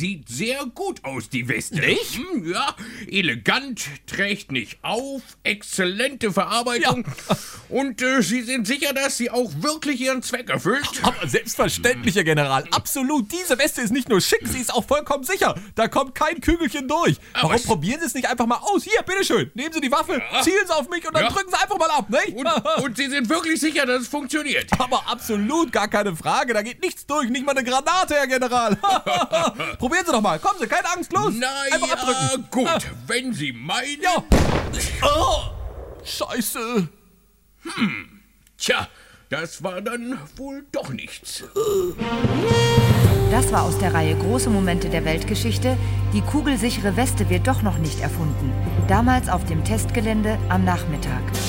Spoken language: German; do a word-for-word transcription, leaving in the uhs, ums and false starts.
sieht sehr gut aus, die Weste. Nicht? Hm, ja, elegant, trägt nicht auf, exzellente Verarbeitung. Ja. Und äh, Sie sind sicher, dass sie auch wirklich ihren Zweck erfüllt? Aber selbstverständlich, Herr General. Absolut. Diese Weste ist nicht nur schick, sie ist auch vollkommen sicher. Da kommt kein Kügelchen durch. Warum was? probieren Sie es nicht einfach mal aus? Hier, bitteschön. Nehmen Sie die Waffe, ja. zielen Sie auf mich und dann ja. drücken Sie einfach mal ab, nicht? Und, und Sie sind wirklich sicher, dass es funktioniert? Aber absolut, gar keine Frage. Da geht nichts durch, nicht mal eine Granate, Herr General. Probieren Sie doch mal. Kommen Sie, keine Angst, los. Na einfach ja, abdrücken. gut. Ah. Wenn Sie meinen... Ja. Oh, Scheiße. Hm, tja, das war dann wohl doch nichts. Das war aus der Reihe Große Momente der Weltgeschichte. Die kugelsichere Weste wird doch noch nicht erfunden. Damals auf dem Testgelände am Nachmittag.